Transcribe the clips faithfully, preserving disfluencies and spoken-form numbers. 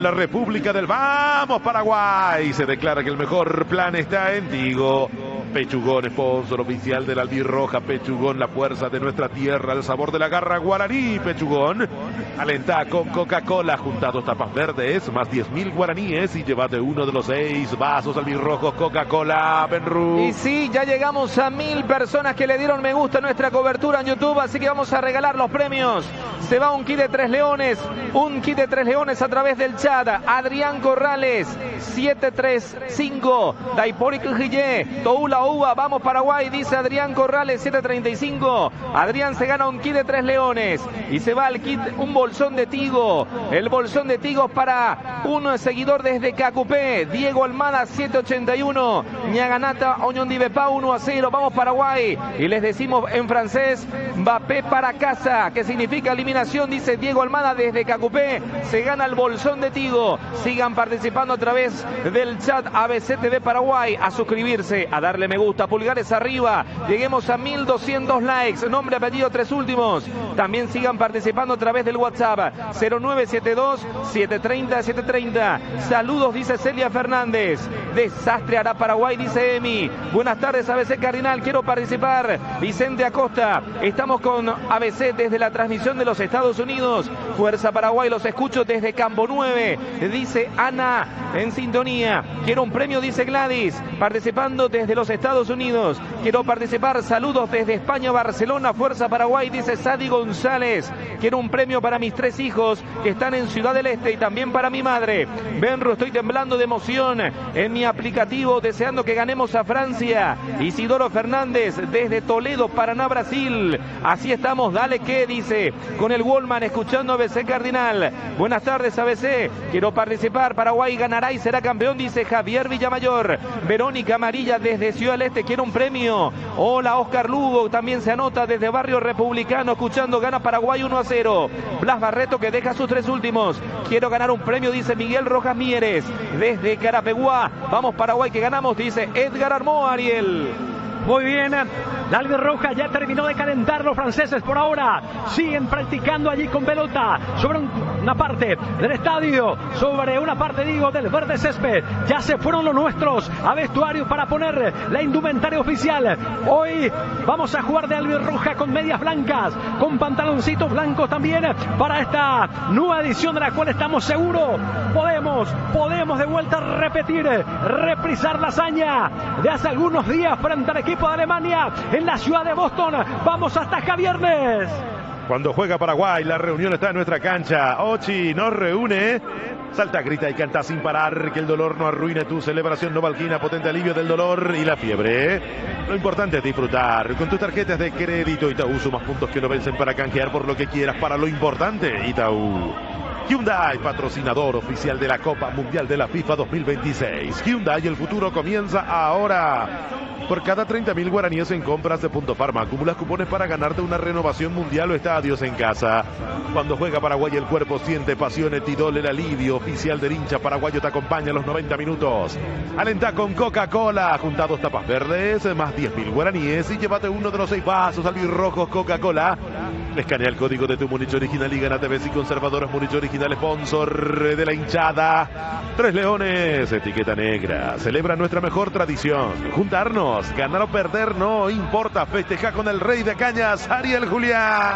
La República del Vamos Paraguay se declara que el mejor plan está en Tigo. Pechugón, sponsor oficial de la albirroja. Pechugón, la fuerza de nuestra tierra, el sabor de la garra guaraní. Pechugón, alentá con Coca-Cola, junta dos tapas verdes, más diez mil guaraníes y llévate uno de los seis vasos albirrojos Coca-Cola. Benru. Y sí, ya llegamos a mil personas que le dieron me gusta a nuestra cobertura en YouTube, así que vamos a regalar los premios. Se va un kit de Tres Leones, un kit de Tres Leones a través del chat. Adrián Corrales, siete tres cinco. Daiporic Gillé, Toula Uva, vamos Paraguay, dice Adrián Corrales, siete treinta y cinco. Adrián se gana un kit de Tres Leones y se va al kit un bolsón de Tigo. El bolsón de Tigo para un seguidor desde Cacupé, Diego Almada, siete ochenta y uno. Ñaganata, Oñondivepa, uno a cero. Vamos Paraguay. Y les decimos en francés, Mbappé para casa, que significa eliminación, dice Diego Almada desde Cacupé. Se gana el bolsón de Tigo. Sigan participando a través del chat A B C T V Paraguay, a suscribirse, a darle me gusta, pulgares arriba. Lleguemos a mil doscientos likes, nombre, apellido, tres últimos. También sigan participando a través del WhatsApp cero nueve siete dos, siete tres cero, siete tres cero. Saludos, dice Celia Fernández. Desastre hará Paraguay, dice Emi. Buenas tardes, A B C Cardinal, quiero participar. Vicente Acosta, estamos con A B C desde la transmisión de los Estados Unidos. Fuerza Paraguay, los escucho desde Campo nueve. Dice Ana, en sintonía. Quiero un premio, dice Gladys, participando desde los Estados Unidos. Quiero participar, saludos desde España, Barcelona, Fuerza Paraguay, dice Sadi González. Quiero un premio para mis tres hijos que están en Ciudad del Este y también para mi madre. Benro, estoy temblando de emoción en mi aplicativo, deseando que ganemos a Francia. Isidoro Fernández, desde Toledo, Paraná, Brasil. Así estamos, dale que, dice, con el Wallman, escuchando A B C Cardinal. Buenas tardes, A B C. Quiero participar, Paraguay ganará y será campeón, dice Javier Villamayor. Verónica Amarilla desde Ciudad del Este, quiero un premio. Hola, Oscar Lugo, también se anota desde Barrio Republicano, escuchando, gana Paraguay uno a cero. Blas Barreto, que deja sus tres últimos. Quiero ganar un premio, dice Miguel Rojas Mieres, desde Carapeguá. Vamos Paraguay, que ganamos, dice Edgar Armó, Ariel. Muy bien, la albirroja ya terminó de calentar. Los franceses por ahora siguen practicando allí con pelota sobre un, una parte del estadio, sobre una parte, digo, del verde césped. Ya se fueron los nuestros a vestuario para poner la indumentaria oficial. Hoy vamos a jugar de albirroja con medias blancas, con pantaloncitos blancos también, para esta nueva edición de la cual estamos seguros podemos, podemos de vuelta repetir, reprisar la hazaña de hace algunos días frente al equipo de Alemania en la ciudad de Boston. Vamos hasta acá viernes. Cuando juega Paraguay, la reunión está en nuestra cancha. Ochi nos reúne. Salta, grita y canta sin parar. Que el dolor no arruine tu celebración. Novalquina, potente alivio del dolor y la fiebre. Lo importante es disfrutar. Con tus tarjetas de crédito Itaú sumas puntos que no vencen para canjear por lo que quieras para lo importante. Itaú. Hyundai, patrocinador oficial de la Copa Mundial de la FIFA dos mil veintiséis. Hyundai, el futuro comienza ahora. Por cada treinta mil guaraníes en compras de Punto Farma, acumulas cupones para ganarte una renovación mundial o estadios en casa. Cuando juega Paraguay, el cuerpo siente pasión. Etidol, el alivio oficial del hincha paraguayo, te acompaña a los noventa minutos. Alentá con Coca-Cola, junta dos tapas verdes, más diez mil guaraníes y llévate uno de los seis vasos albirrojos Coca-Cola. Escanea el código de tu Munich Original y gana T V y conservadores Munich Original, sponsor de la hinchada. Tres Leones, etiqueta negra. Celebra nuestra mejor tradición. Juntarnos, ganar o perder no importa. Festeja con el rey de cañas, Ariel Julián.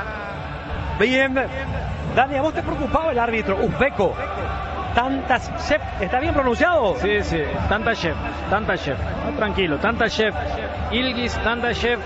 Bien, Dani, ¿a vos te preocupaba el árbitro uzbeco? Tantashev, ¿está bien pronunciado? Sí, sí, Tantashev, Tantashev, no, tranquilo, Tantashev, Ilgis Tantashev,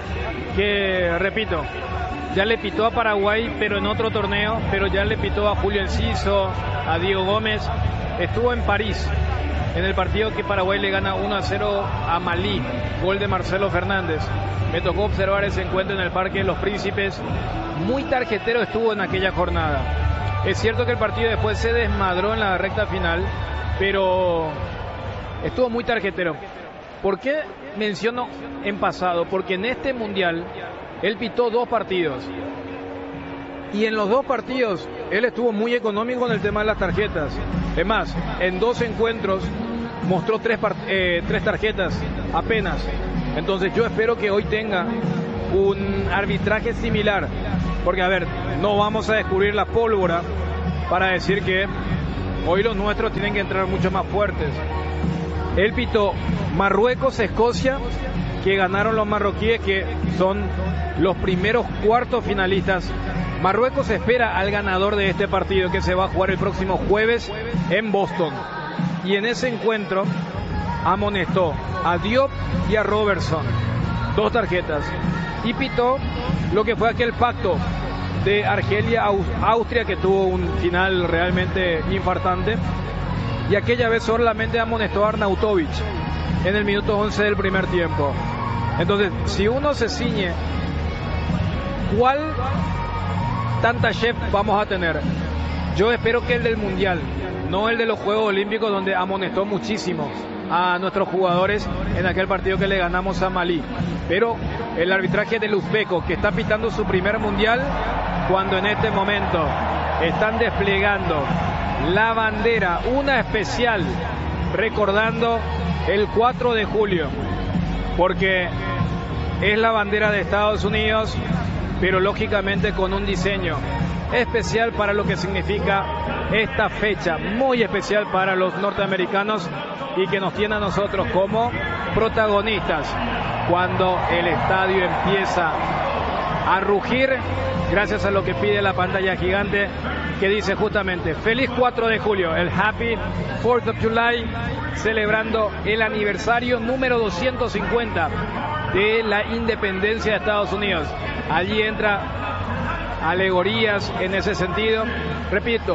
que repito, ya le pitó a Paraguay, pero en otro torneo, pero ya le pitó a Julio Enciso, a Diego Gómez. Estuvo en París, en el partido que Paraguay le gana uno a cero a Malí, gol de Marcelo Fernández. Me tocó observar ese encuentro en el Parque de los Príncipes. Muy tarjetero estuvo en aquella jornada. Es cierto que el partido después se desmadró en la recta final, pero estuvo muy tarjetero. ¿Por qué menciono en pasado? Porque en este Mundial él pitó dos partidos. Y en los dos partidos él estuvo muy económico en el tema de las tarjetas. Es más, en dos encuentros mostró tres, eh, tres tarjetas apenas. Entonces yo espero que hoy tenga un arbitraje similar. Porque, a ver, no vamos a descubrir la pólvora para decir que Hoy los nuestros tienen que entrar mucho más fuertes. Él pitó Marruecos-Escocia, que ganaron los marroquíes, que son los primeros cuartos finalistas. Marruecos espera al ganador de este partido, que se va a jugar el próximo jueves en Boston. Y en ese encuentro amonestó a Diop y a Robertson, dos tarjetas, y pitó lo que fue aquel pacto de Argelia-Austria, que tuvo un final realmente infartante, y aquella vez solamente amonestó a Arnautovic en el minuto once del primer tiempo. Entonces, si uno se ciñe, ¿cuál Tantayev vamos a tener? Yo espero que el del Mundial, no el de los Juegos Olímpicos, donde amonestó muchísimo a nuestros jugadores en aquel partido que le ganamos a Malí. Pero el arbitraje del uzbeco, que está pitando su primer Mundial, cuando en este momento están desplegando la bandera, una especial, recordando el cuatro de julio, porque es la bandera de Estados Unidos, pero lógicamente con un diseño especial para lo que significa esta fecha, muy especial para los norteamericanos, y que nos tiene a nosotros como protagonistas cuando el estadio empieza a rugir, gracias a lo que pide la pantalla gigante, que dice justamente feliz cuatro de julio, el Happy fourth of July, celebrando el aniversario número doscientos cincuenta de la independencia de Estados Unidos. Allí entra alegorías en ese sentido. Repito,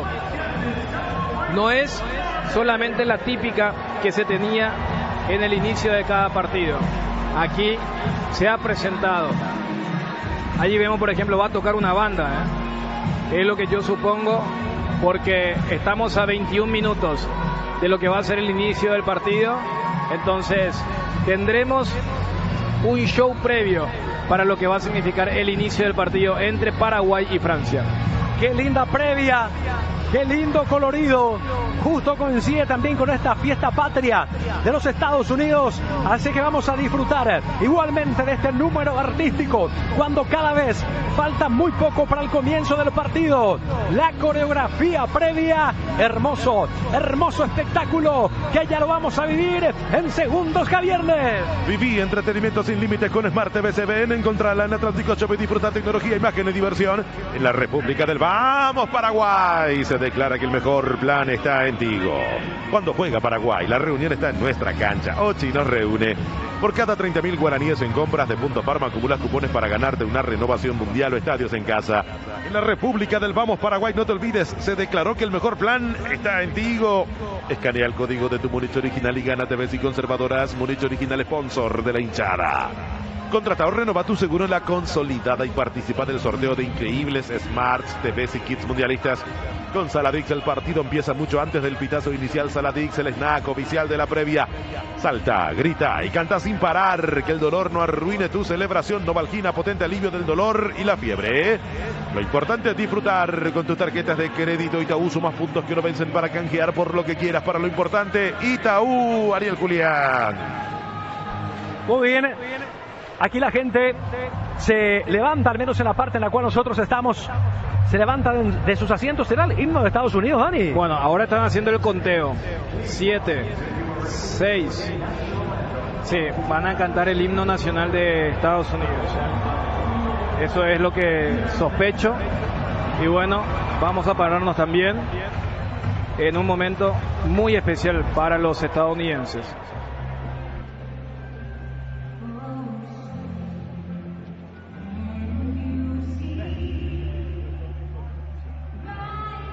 no es solamente la típica que se tenía en el inicio de cada partido. Aquí se ha presentado. Allí vemos, por ejemplo, va a tocar una banda, ¿eh? Es lo que yo supongo, porque estamos a veintiún minutos de lo que va a ser el inicio del partido. Entonces tendremos un show previo para lo que va a significar el inicio del partido entre Paraguay y Francia. Qué linda previa, qué lindo colorido. Justo coincide también con esta fiesta patria de los Estados Unidos. Así que vamos a disfrutar igualmente de este número artístico, cuando cada vez falta muy poco para el comienzo del partido. La coreografía previa, hermoso, hermoso espectáculo que ya lo vamos a vivir en segundos, Javier. Viví entretenimiento sin límites con Smart T V C B N. Encontrarla en Atlántico Shop y disfrutar tecnología, imagen y diversión en la República del Vamos Paraguay. Se declara que el mejor plan está en Tigo. Cuando juega Paraguay, la reunión está en nuestra cancha. Ochi nos reúne. Por cada treinta mil guaraníes en compras de Punto Farma, acumulas cupones para ganarte una renovación mundial o estadios en casa. En la República del Vamos Paraguay, no te olvides, se declaró que el mejor plan está en Tigo. Escanea el código de tu Munich Original y gana T Vs y conservadoras. Munich Original, sponsor de la hinchada. Contrata o renova tu seguro en la consolidada y participa del sorteo de increíbles Smarts, T Vs y kits mundialistas. Con Saladix el partido empieza mucho antes del pitazo inicial. Saladix, el snack oficial de la previa. Salta, grita y canta sin parar. Que el dolor no arruine tu celebración. Novalgina, potente alivio del dolor y la fiebre. Lo importante es disfrutar con tus tarjetas de crédito Itaú. Sumas puntos que no vencen para canjear por lo que quieras. Para lo importante, Itaú. Ariel Julián. Muy bien. Aquí la gente se levanta, al menos en la parte en la cual nosotros estamos, se levanta de, de sus asientos. ¿Será el himno de Estados Unidos, Dani? Bueno, ahora están haciendo el conteo. Siete, seis. Sí, van a cantar el himno nacional de Estados Unidos. Eso es lo que sospecho. Y bueno, vamos a pararnos también en un momento muy especial para los estadounidenses.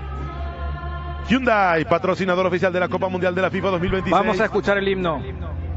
Hyundai, patrocinador oficial de la Copa Mundial de la FIFA dos mil veintiséis. Vamos a escuchar el himno.